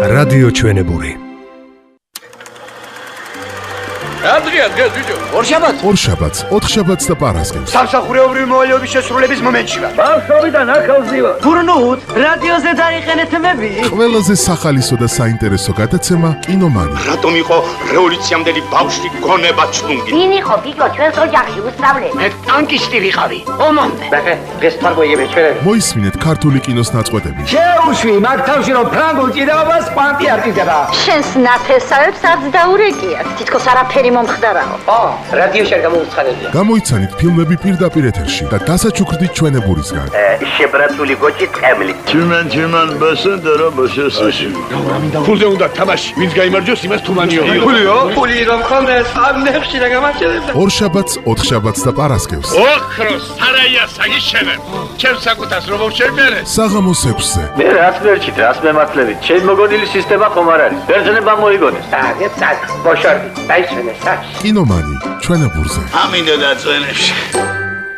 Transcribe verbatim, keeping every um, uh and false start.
რადიო ჩვენებური. Andrea, დღეს ბიჭო. ორშაბათს, ორშაბათს, ოთხშაბათს და პარასკევს. სამსახურეობრივი მოვალეობის შესრულების მომენტშია. ბავშვობიდან ახალზევა. გურნუთ, რადიოზე დაიყენეთ მები. ყველაზე სახალისო და საინტერესო გადაცემა კინომანი. რატომ იყო რევოლუციამდელი ბავშვი გონება ჩლუნგი? ვინ იყო გიგო ჩვენს ოჯახში უსწავლელი? მე ტანკისტი ვიყავი. ომამდე. ბახე, დღეს თარგმნიები ჩვენები. მოისმინეთ ქართული კინოს ნაწყვეტები. შეუშვი, მაგ თავში რომ ფრანგულ ჭიდაობას კვანტი არ ტირდება. შენს ნათესავებს არც დაურეკიათ. თითქოს არაფერი მომხდარაო. ო, რადიოში არ გამოუცხადებია. გამოიცანით ფილმები პირდაპირ ეთერში და დასაჩუქრდით ჩვენებურისგან. შებრაცული გოჭი ტყემლი. Tümen tümen basın dara basıyorsun. ფულზე უნდა თამაში. ვინც გაიმარჯვოს, იმას თუმანიო. ფულიო? ფული რომ ხონდეს, ამ ნებში რა გამარჯვებდა. ორშაბათს, ოთხშაბათს და პარასკევს. ოქროს სარაია საგიშენებ. ჩემ საკუთას რომ შევმერე. საღამოს ექვსზე. Ne rast verçit, rast mematlevi. Çel mogonili sistema komarari. Berzene ban moigones. აგე წად, ბოშორდი, დაიჩვენე საჩ. კინომანი ჩვენებურზე. ამინდა და წვენებში.